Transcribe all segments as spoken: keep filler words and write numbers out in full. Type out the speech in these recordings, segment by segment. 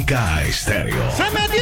Olímpica Estéreo. ¡Se metió!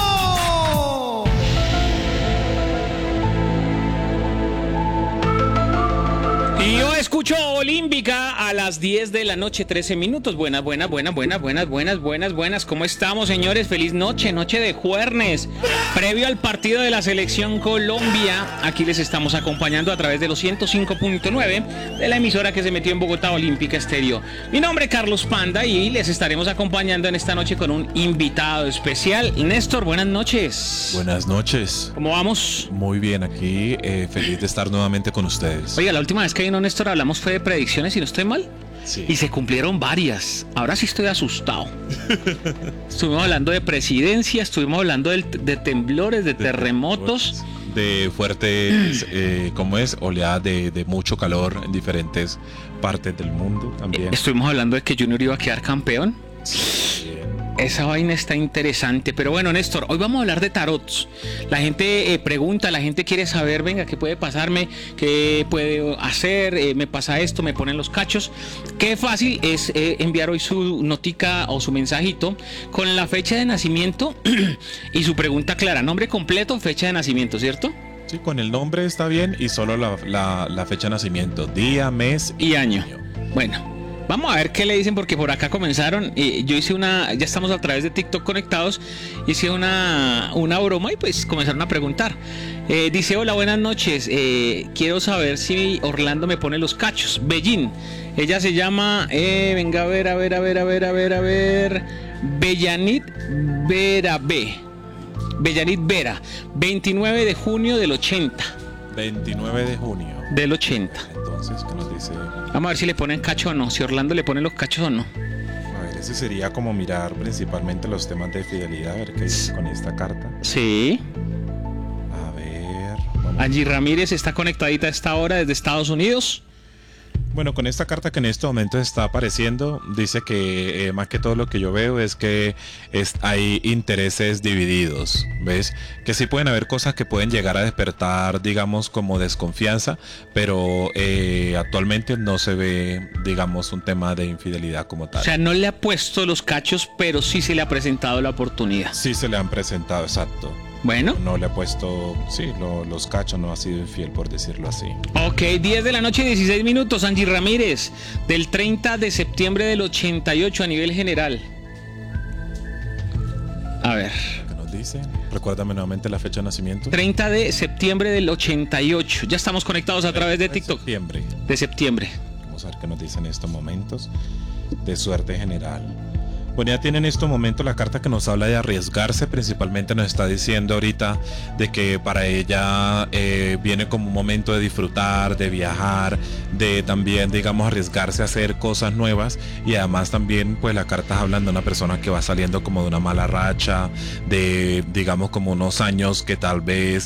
Y yo escucho Olímpica a las diez de la noche, trece minutos. Buenas, buenas, buenas, buenas, buenas, buenas, buenas, buenas. ¿Cómo estamos, señores? Feliz noche, noche de jueves. Previo al partido de la Selección Colombia, aquí les estamos acompañando a través de los ciento cinco punto nueve de la emisora que se metió en Bogotá, Olímpica Estéreo. Mi nombre es Carlos Panda y les estaremos acompañando en esta noche con un invitado especial. Néstor, buenas noches. Buenas noches. ¿Cómo vamos? Muy bien, aquí eh, feliz de estar nuevamente con ustedes. Oiga, la última vez que vino Néstor hablamos fue de predicciones, si no estoy mal. Sí. Y se cumplieron varias. Ahora sí estoy asustado. Estuvimos hablando de presidencia, estuvimos hablando de, de temblores, de, de terremotos. De fuertes, eh, ¿cómo es? Oleadas de, de mucho calor en diferentes partes del mundo también. Estuvimos hablando de que Junior iba a quedar campeón. Sí, bien. Esa vaina está interesante. Pero bueno, Néstor, hoy vamos a hablar de tarots. La gente eh, pregunta, la gente quiere saber, venga, ¿qué puede pasarme? ¿Qué puedo hacer? Eh, me pasa esto, me ponen los cachos. Qué fácil es eh, enviar hoy su notica o su mensajito con la fecha de nacimiento y su pregunta clara. Nombre completo, fecha de nacimiento, ¿cierto? Sí, con el nombre está bien y solo la, la, la fecha de nacimiento, día, mes y año. Bueno. Vamos a ver qué le dicen porque por acá comenzaron. Eh, yo hice una, ya estamos a través de TikTok conectados. Hice una, una broma y pues comenzaron a preguntar. Eh, dice: hola, buenas noches. Eh, quiero saber si Orlando me pone los cachos. Bellín. Ella se llama, eh, venga a ver, a ver, a ver, a ver, a ver, a ver. Bellanit Vera B. Bellanit Vera. veintinueve de junio del ochenta. veintinueve de junio. Del ochenta. Entonces, ¿qué nos dice? Vamos a ver si le ponen cacho o no. Si Orlando le pone los cachos o no. A ver, ese sería como mirar principalmente los temas de fidelidad, a ver qué dice con esta carta. Sí. A ver. Vamos. Angie Ramírez está conectadita a esta hora desde Estados Unidos. Bueno, con esta carta que en este momento está apareciendo, dice que eh, más que todo lo que yo veo es que es, hay intereses divididos, ¿ves? Que sí pueden haber cosas que pueden llegar a despertar, digamos, como desconfianza, pero eh, actualmente no se ve, digamos, un tema de infidelidad como tal. O sea, no le ha puesto los cachos, pero sí se le ha presentado la oportunidad. Sí se le han presentado, exacto. Bueno. No le ha puesto, sí, lo, los cachos, no ha sido infiel, por decirlo así. Ok, diez de la noche, dieciséis minutos. Angie Ramírez, del treinta de septiembre del ochenta y ocho a nivel general. A ver. ¿Qué nos dice? Recuérdame nuevamente la fecha de nacimiento. treinta de septiembre del ochenta y ocho. Ya estamos conectados a través de TikTok. De septiembre. De septiembre. Vamos a ver qué nos dice en estos momentos de suerte general. Bueno, ya tiene en estos momentos la carta que nos habla de arriesgarse, principalmente nos está diciendo ahorita de que para ella eh, viene como un momento de disfrutar, de viajar, de también, digamos, arriesgarse a hacer cosas nuevas, y además también pues la carta está hablando de una persona que va saliendo como de una mala racha, de, digamos, como unos años que tal vez